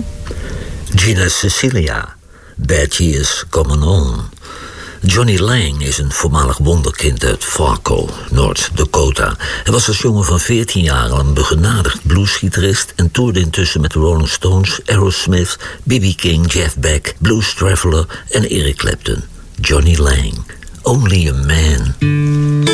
Gina Cecilia, Bad Years Coming On. Johnny Lang is een voormalig wonderkind uit Fargo, North Dakota. Hij was als jongen van 14 jaar al een begenadigd bluesgitarist en toerde intussen met de Rolling Stones, Aerosmith, B.B. King, Jeff Beck, Blues Traveler en Eric Clapton. Johnny Lang, Only a Man.